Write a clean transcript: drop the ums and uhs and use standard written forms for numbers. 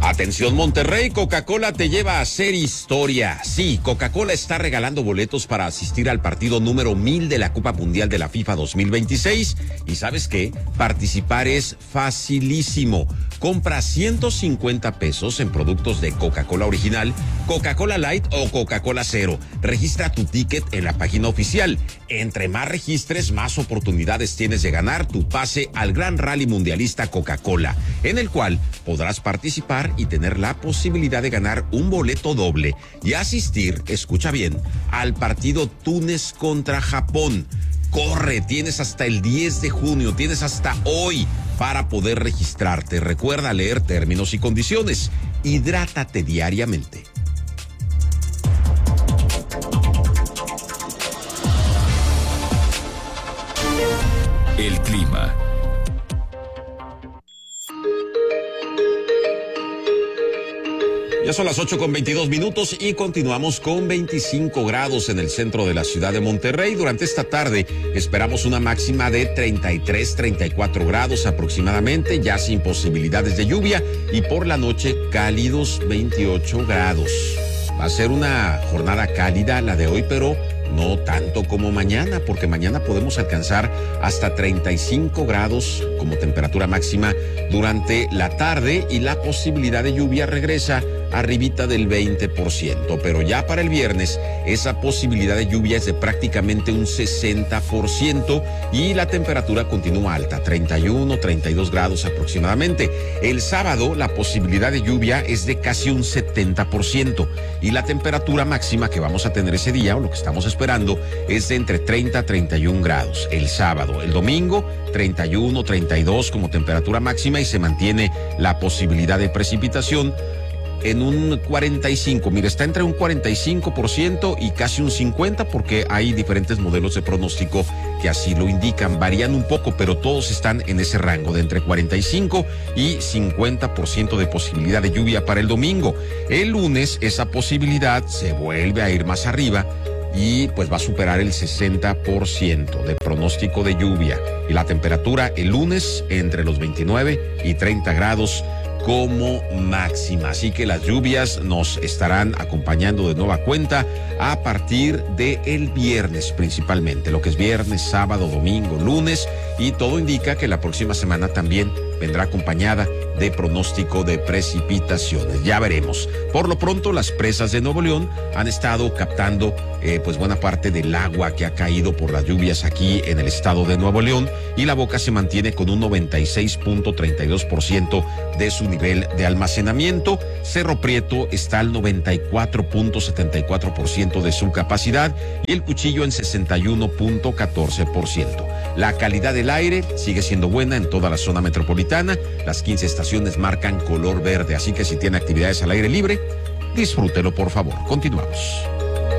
Atención Monterrey, Coca-Cola te lleva a hacer historia. Sí, Coca-Cola está regalando boletos para asistir al partido número 1000 de la Copa Mundial de la FIFA 2026. Y ¿sabes qué? Participar es facilísimo. Compra 150 pesos en productos de Coca-Cola original, Coca-Cola Light o Coca-Cola Cero. Registra tu ticket en la página oficial. Entre más registres, más oportunidades tienes de ganar tu pase al Gran Rally Mundialista Coca-Cola, en el cual podrás participar y tener la posibilidad de ganar un boleto doble y asistir, escucha bien, al partido Túnez contra Japón. Corre, tienes hasta el 10 de junio, tienes hasta hoy para poder registrarte. Recuerda leer términos y condiciones. Hidrátate diariamente. El clima. Ya son las 8:22 y continuamos con 25 grados en el centro de la ciudad de Monterrey. Durante esta tarde esperamos una máxima de 33-34 grados aproximadamente, ya sin posibilidades de lluvia, y por la noche cálidos 28 grados. Va a ser una jornada cálida la de hoy, pero no tanto como mañana, porque mañana podemos alcanzar hasta 35 grados como temperatura máxima durante la tarde y la posibilidad de lluvia regresa arribita del 20%, pero ya para el viernes esa posibilidad de lluvia es de prácticamente un 60% y la temperatura continúa alta, 31-32 grados aproximadamente. El sábado la posibilidad de lluvia es de casi un 70% y la temperatura máxima que vamos a tener ese día, o lo que estamos esperando, es de entre 30-31 grados el sábado. El domingo 31-32 como temperatura máxima y se mantiene la posibilidad de precipitación en un 45, mira, está entre un 45% y casi un 50%, porque hay diferentes modelos de pronóstico que así lo indican, varían un poco, pero todos están en ese rango de entre 45 y 50% de posibilidad de lluvia para el domingo. El lunes esa posibilidad se vuelve a ir más arriba y pues va a superar el 60% de pronóstico de lluvia, y la temperatura el lunes entre los 29 y 30 grados como máxima. Así que las lluvias nos estarán acompañando de nueva cuenta a partir de el viernes principalmente, lo que es viernes, sábado, domingo, lunes, y todo indica que la próxima semana también vendrá acompañada de pronóstico de precipitaciones. Ya veremos. Por lo pronto, las presas de Nuevo León han estado captando pues buena parte del agua que ha caído por las lluvias aquí en el estado de Nuevo León, y la boca se mantiene con un 96.32% de su nivel de almacenamiento. Cerro Prieto está al 94.74% de su capacidad y el Cuchillo en 61.14%. La calidad del aire sigue siendo buena en toda la zona metropolitana. Las 15 estaciones marcan color verde, así que si tiene actividades al aire libre, disfrútelo por favor. Continuamos.